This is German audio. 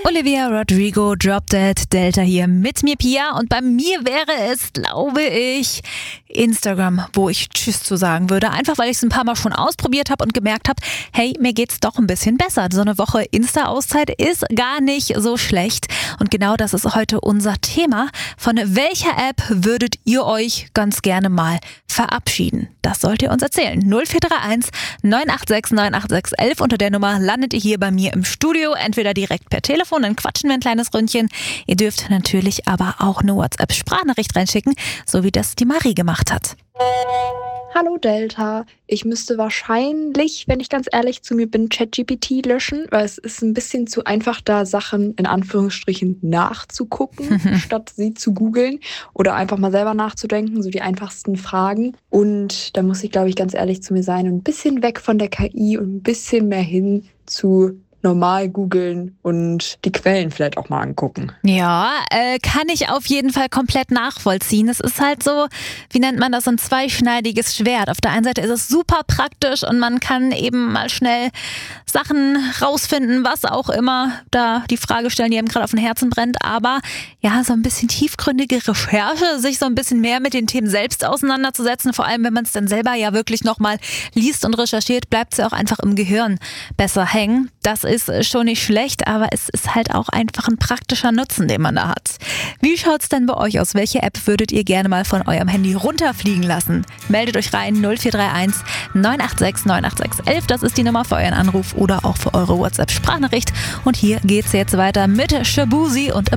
Olivia Rodrigo, Drop Dead, Delta hier mit mir, Pia. Und bei mir wäre es, glaube ich, Instagram, wo ich Tschüss zu sagen würde. Einfach, weil ich es ein paar Mal schon ausprobiert habe und gemerkt habe, hey, mir geht's doch ein bisschen besser. So eine Woche Insta-Auszeit ist gar nicht so schlecht. Und genau das ist heute unser Thema. Von welcher App würdet ihr euch ganz gerne mal verabschieden? Das sollt ihr uns erzählen. 0431 986 986 11. Unter der Nummer landet ihr hier bei mir im Studio. Entweder direkt per Telefon, dann quatschen wir ein kleines Ründchen. Ihr dürft natürlich aber auch eine WhatsApp-Sprachnachricht reinschicken, so wie das die Marie gemacht hat. Hallo Delta, ich müsste wahrscheinlich, wenn ich ganz ehrlich zu mir bin, ChatGPT löschen, weil es ist ein bisschen zu einfach, da Sachen in Anführungsstrichen nachzugucken, statt sie zu googeln oder einfach mal selber nachzudenken, so die einfachsten Fragen. Und da muss ich, glaube ich, ganz ehrlich zu mir sein und ein bisschen weg von der KI und ein bisschen mehr hin zu normal googeln und die Quellen vielleicht auch mal angucken. Ja, kann ich auf jeden Fall komplett nachvollziehen. Es ist halt so, wie nennt man das, ein zweischneidiges Schwert. Auf der einen Seite ist es super praktisch und man kann eben mal schnell Sachen rausfinden, was auch immer, da die Frage stellen, die einem gerade auf dem Herzen brennt. Aber ja, so ein bisschen tiefgründige Recherche, sich so ein bisschen mehr mit den Themen selbst auseinanderzusetzen, vor allem wenn man es dann selber ja wirklich nochmal liest und recherchiert, bleibt es ja auch einfach im Gehirn besser hängen. Das ist schon nicht schlecht, aber es ist halt auch einfach ein praktischer Nutzen, den man da hat. Wie schaut's denn bei euch aus? Welche App würdet ihr gerne mal von eurem Handy runterfliegen lassen? Meldet euch rein 0431 986 986 11. Das ist die Nummer für euren Anruf oder auch für eure WhatsApp-Sprachnachricht. Und hier geht's jetzt weiter mit Shabuzi und